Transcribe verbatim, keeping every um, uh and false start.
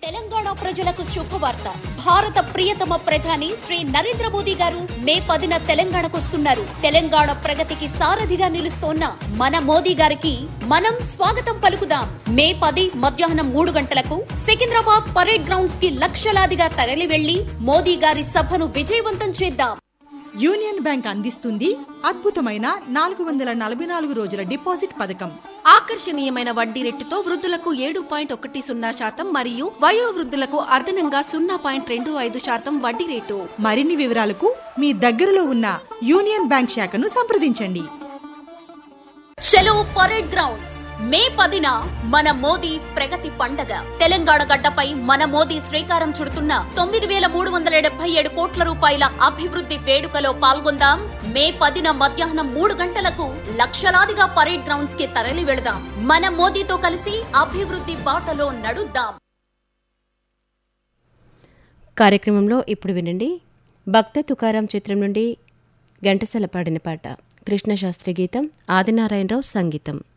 తెలంగాణ ప్రజలకు శుభవార్త. భారత ప్రియతమ ప్రధాని శ్రీ నరేంద్ర మోదీ గారు మే పదిన తెలంగాణకొస్తున్నారు. తెలంగాణ ప్రగతికి సారథిగా నిలుస్తోన్న మన మోదీ గారికి మనం స్వాగతం పలుకుదాం. మే పది మధ్యాహ్నం మూడు గంటలకు సికింద్రాబాద్ పరేడ్ గ్రౌండ్స్ కి లక్షలాదిగా తరలి వెళ్లి మోదీ గారి సభను విజయవంతం చేద్దాం. యూనియన్ బ్యాంక్ అందిస్తుంది అద్భుతమైన నాలుగు వందల నలభై నాలుగు రోజుల డిపాజిట్ పథకం. ఆకర్షణీయమైన వడ్డీ రేటుతో వృద్ధులకు ఏడు పాయింట్ ఒకటి సున్నా శాతం మరియు వయో వృద్ధులకు అదనంగా సున్నా పాయింట్ రెండు ఐదు శాతం వడ్డీ రేటు. మరిన్ని వివరాలకు మీ దగ్గరలో ఉన్న యూనియన్ బ్యాంక్ శాఖను సంప్రదించండి. చలో పరేడ్ గ్రౌండ్స్ మే పదిన మన మోదీ ప్రగతి పండగ. తెలంగాణ గడ్డపై మన మోదీ శ్రీకారం చుడుతున్న తొమ్మిది వేల మూడు వందల డెబ్బై ఏడు కోట్ల రూపాయల అభివృద్ధి వేడుకలో పాల్గొందాం. మే పదిన మధ్యాహ్నం మూడు గంటలకు లక్షలాదిగా పరేడ్ గ్రౌండ్స్ కి తరలి వెళదాం. మన మోదీతో కలిసి అభివృద్ధి బాటలో నడుద్దాం. కార్యక్రమంలో ఇప్పుడు వినండి. భక్త తుకారాం చిత్రం నుండి ఘంటసాల పాడిన పాట. కృష్ణశాస్త్రి గీతం, ఆదినారాయణరావు సంగీతం.